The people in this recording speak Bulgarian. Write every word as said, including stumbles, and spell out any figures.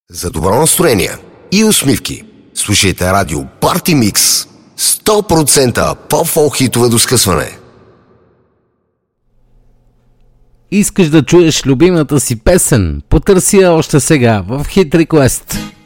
За добро настроение и усмивки слушайте радио Party Mix. сто процента по-фолк хитове до скъсване. Искаш да чуеш любимата си песен? Потърси я още сега в Hit Request.